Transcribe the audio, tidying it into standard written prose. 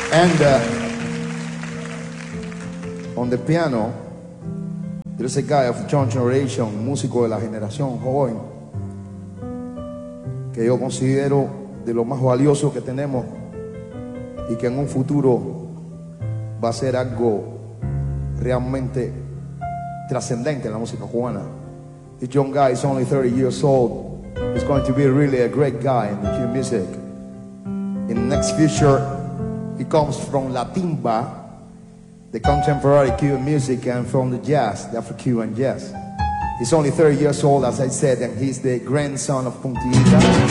And on the piano, there's a guy of young generation, músico de la generación joven, que yo considero de lo más valioso que tenemos y que en un futuro va a ser algo realmente trascendente en la música cubana. This young guy is only 30 years old. He's going to be really a great guy in the Cuban music. In the next future, he comes from La Timba, the contemporary Cuban music, and from the jazz, the Afro-Cuban jazz. He's only 30 years old, as I said, and he's the grandson of Puntillita.